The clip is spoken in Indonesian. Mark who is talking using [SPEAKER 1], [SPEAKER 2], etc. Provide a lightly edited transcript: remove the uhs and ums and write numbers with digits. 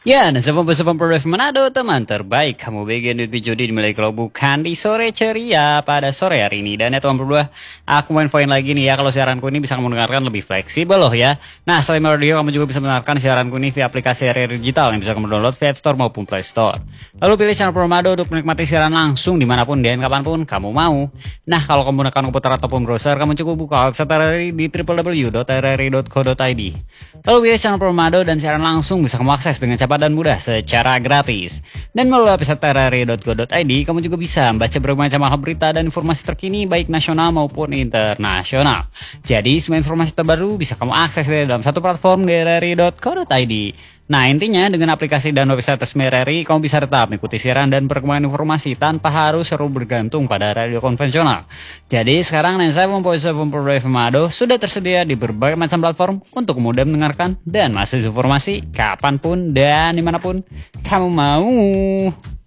[SPEAKER 1] Ya, dan sebelum Prof Manado, teman terbaik. Kamu bagian duit video dimulai kalau bukan di sore ceria pada sore hari ini. Dan ya teman berdua, aku mau infoin lagi nih ya, kalau siaranku ini bisa kamu dengarkan lebih fleksibel loh ya. Nah, selain audio, kamu juga bisa mendengarkan siaranku ini via aplikasi RRI Digital yang bisa kamu download via App Store maupun Play Store. Lalu pilih channel Prof Manado untuk menikmati siaran langsung dimanapun dan kapanpun kamu mau. Nah, kalau kamu menggunakan komputer ataupun browser, kamu cukup buka website RRI di www.rri.co.id. Lalu pilih channel Prof Manado dan siaran langsung bisa kamu akses dengan cepat dan mudah secara gratis. Dan melalui website rri.go.id kamu juga bisa membaca berbagai macam hal berita dan informasi terkini baik nasional maupun internasional. Jadi semua informasi terbaru bisa kamu akses dalam satu platform di rri.co.id. Nah, intinya dengan aplikasi dan website resmi RRI, kamu bisa tetap mengikuti siaran dan perkembangan informasi tanpa harus selalu bergantung pada radio konvensional. Jadi sekarang Lensa Pomposo Pompodo sudah tersedia di berbagai macam platform untuk mudah mendengarkan dan mengakses informasi kapanpun dan dimanapun kamu mau.